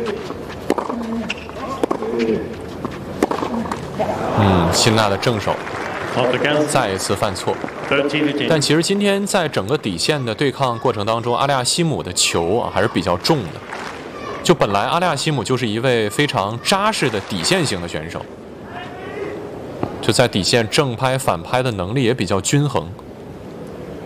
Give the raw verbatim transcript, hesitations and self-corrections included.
嗯，辛纳的正手再一次犯错。但其实今天在整个底线的对抗过程当中，阿利亚西姆的球啊还是比较重的。就本来阿利亚西姆就是一位非常扎实的底线型的选手，就在底线正拍反拍的能力也比较均衡。